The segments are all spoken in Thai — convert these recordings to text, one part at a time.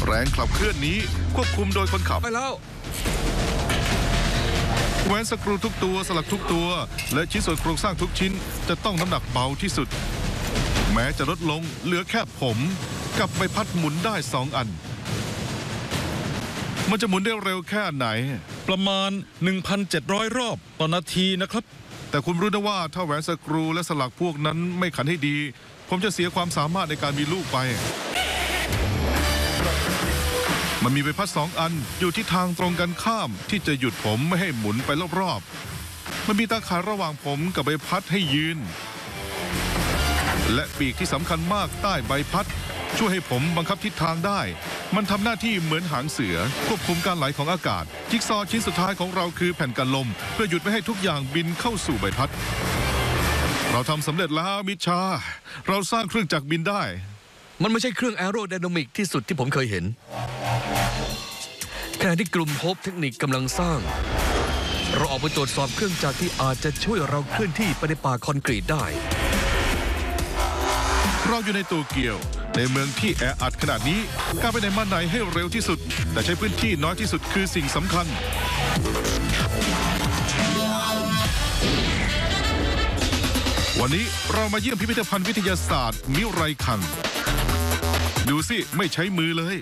แรงขับเคลื่อนนี้ควบคุมโดยคนขับไปแล้วแหวนสกรูทุกตัวสลักทุกตัวและชิ้นส่วนโครงสร้างทุกชิ้นจะต้องน้ำหนักเบาที่สุดแม้จะลดลงเหลือแค่ผมกับใบพัดหมุนได้2 อันมันจะหมุนได้เร็วแค่ไหนประมาณ 1,700 รอบต่อนาทีนะครับแต่คุณรู้นะว่าถ้าแหวนสกรูและสลักพวกนั้นไม่ขันให้ดีผมจะเสียความสามารถในการมีลูกไปมันมีใบพัด2 อันอยู่ที่ทางตรงกันข้ามที่จะหยุดผมไม่ให้หมุนไปรอบๆมันมีตาข่ายระหว่างผมกับใบพัดให้ยืนและปีกที่สำคัญมากใต้ใบพัดช่วยให้ผมบังคับทิศทางได้มันทำหน้าที่เหมือนหางเสือควบคุมการไหลของอากาศจิ๊กซอว์ชิ้นสุดท้ายของเราคือแผ่นกันลมเพื่อหยุดไม่ให้ทุกอย่างบินเข้าสู่ใบพัดเราทำสำเร็จแล้วมิชาเราสร้างเครื่องจักรบินได้มันไม่ใช่เครื่องแอโรไดนามิกที่สุดที่ผมเคยเห็นขณะที่กลุ่มโฮปเทคนิคกำลังสร้างเราออกไปตรวจสอบเครื่องจักรที่อาจจะช่วยเราเคลื่อนที่ไปในป่าคอนกรีตได้เราอยู่ในโตเกียวในเมืองที่แออัดขนาดนี้การไปไหนมาไหนให้เร็วที่สุดแต่ใช้พื้นที่น้อยที่สุดคือสิ่งสำคัญวันนี้เรามาเยี่ยมพิพิธภัณฑ์วิทยาศาสตร์มิไรคังดูสิไม่ใช้มือเลย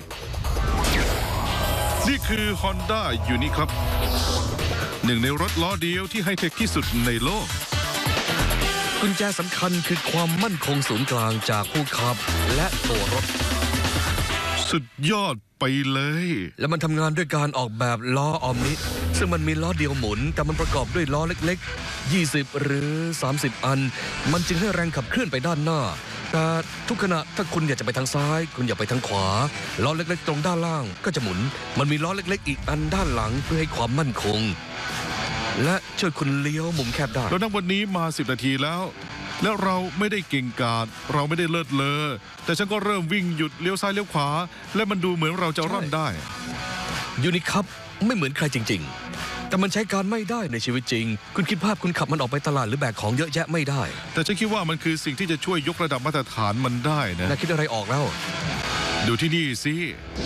นี่คือ Honda Uni ครับหนึ่งในรถล้อเดียวที่ไฮเทคที่สุดในโลกกุญแจสำคัญคือความมั่นคงศูนย์กลางจากผู้ขับและตัวรถสุดยอดไปเลยและมันทำงานด้วยการออกแบบล้อออมนิซึ่งมันมีล้อเดียวหมุนแต่มันประกอบด้วยล้อเล็กๆ20หรือ30อันมันจึงให้แรงขับเคลื่อนไปด้านหน้าแต่ทุกขณะถ้าคุณอยากจะไปทางซ้ายคุณอยากไปทางขวาล้อเล็กๆตรงด้านล่างก็จะหมุนมันมีล้อเล็กๆอีกอันด้านหลังเพื่อให้ความมั่นคงและช่วยคุณเลี้ยวมุมแคบได้เรานั่งวันนี้มา10 นาทีแล้วและเราไม่ได้เก่งกาจเราไม่ได้เลิศเลอแต่ฉันก็เริ่มวิ่งหยุดเลี้ยวซ้ายเลี้ยวขวาและมันดูเหมือนเราจะร่อนได้ยูนิคัพไม่เหมือนใครจริงๆแต่มันใช้การไม่ได้ในชีวิตจริงคุณคิดภาพคุณขับมันออกไปตลาดหรือแบกของเยอะแยะไม่ได้แต่ฉันคิดว่ามันคือสิ่งที่จะช่วยยกระดับมาตรฐานมันได้นะคิดอะไรออกแล้วดูที่นี่สิ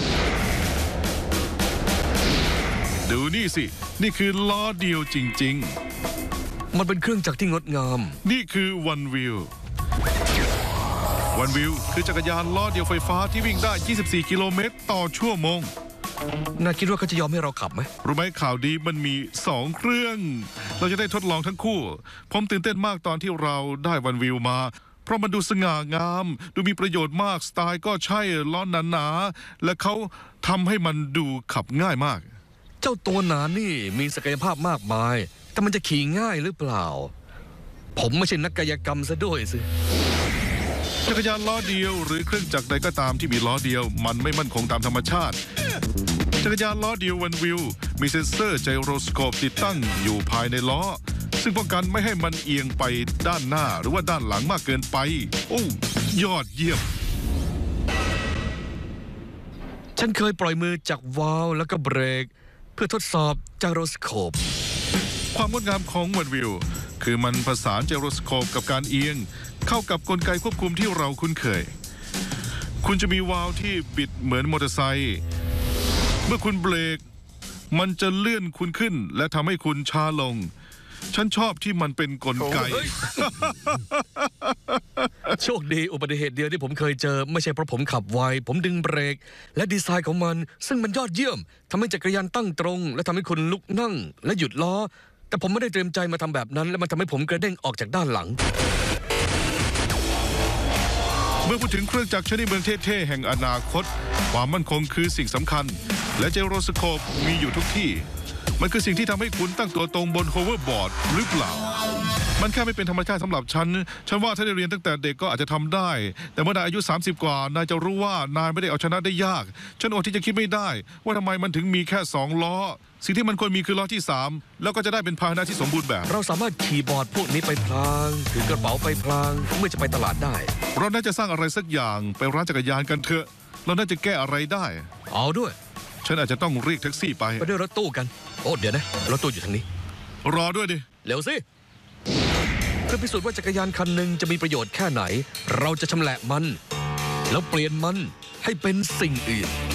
ดูนี่สินี่คือล้อเดียวจริงๆมันเป็นเครื่องจักรที่งดงามนี่คือ One Wheel คือจักรยานล้อเดียวไฟฟ้าที่วิ่งได้24 กิโลเมตรต่อชั่วโมงน่าคิดว่าเขาจะยอมให้เราขับไหมรู้ไหมข่าวดีมันมี2 เครื่องเราจะได้ทดลองทั้งคู่ผมตื่นเต้นมากตอนที่เราได้ One Wheel มาเพราะมันดูสง่างามดูมีประโยชน์มากสไตล์ก็ใช่ล้อหนาๆและเขาทำให้มันดูขับง่ายมากเจ้าตัวหนานี่มีศักยภาพมากมายแต่มันจะขี่ง่ายหรือเปล่าผมไม่ใช่นักกายกรรมซะด้วยสิจักรยานล้อเดียวหรือเครื่องจักรใดก็ตามที่มีล้อเดียวมันไม่มั่นคงตามธรรมชาติจักรยานล้อเดียววันวิวมีเซ็นเซอร์ไจโรสโคปติดตั้งอยู่ภายในล้อซึ่งป้องกันไม่ให้มันเอียงไปด้านหน้าหรือว่าด้านหลังมากเกินไปโอ้ยอดเยี่ยมฉันเคยปล่อยมือจากวาล์วแล้วก็เบรกเพื่อทดสอบไจโรสโคปความงดงามของวันวิวคือมันผสานไจโรสโคปกับการเอียงเข้ากับกลไกควบคุมที่เราคุ้นเคยคุณจะมีวาล์วที่บิดเหมือนมอเตอร์ไซค์เมื่อคุณเบรกมันจะเลื่อนคุณขึ้นและทำให้คุณช้าลงฉันชอบที่มันเป็นกลไกโชคดีอุบัติเหตุเดียวที่ผมเคยเจอไม่ใช่เพราะผมขับไวผมดึงเบรกและดีไซน์ของมันซึ่งมันยอดเยี่ยมทำให้จักรยานตั้งตรงและทำให้คุณลุกนั่งและหยุดล้อแต่ผมไม่ได้เตรียมใจมาทำแบบนั้นและมันทำให้ผมกระเด้งออกจากด้านหลังเมื่อพูดถึงเครื่องจักรใช้ในเมืองเท่ๆแห่งอนาคตความมั่นคงคือสิ่งสำคัญและไจโรสโคปมีอยู่ทุกที่มันคือสิ่งที่ทำให้คุณตั้งตัวตรงบนโฮเวอร์บอร์ดหรือเปล่ามันแค่ไม่เป็นธรรมชาติสำหรับฉันว่าถ้าได้เรียนตั้งแต่เด็กก็อาจจะทำได้แต่เมื่อนายอายุ30 กว่านายจะรู้ว่านายไม่ได้เอาชนะได้ยากฉันอดที่จะคิดไม่ได้ว่าทำไมมันถึงมีแค่2 ล้อสิ่งที่มันควรมีคือล้อที่3แล้วก็จะได้เป็นพาหนะที่สมบูรณ์แบบเราสามารถขี่บอร์ดพวกนี้ไปพลางถือกระเป๋าไปพลางเมื่อจะไปตลาดได้เราน่าจะสร้างอะไรสักอย่างไปร้านจักรยานกันเถอะเราน่าจะแก้อะไรได้เอาด้วยฉันอาจจะต้องเรียกแท็กซี่ไปด้วยรถตู้กันโอ้เดี๋ยวนะรถตู้อยู่ทางนี้รอด้วยดิเร็วสิเพื่อพิสูจน์ว่าจักรยานคันหนึ่งจะมีประโยชน์แค่ไหนเราจะชำแหละมันแล้วเปลี่ยนมันให้เป็นสิ่งอื่น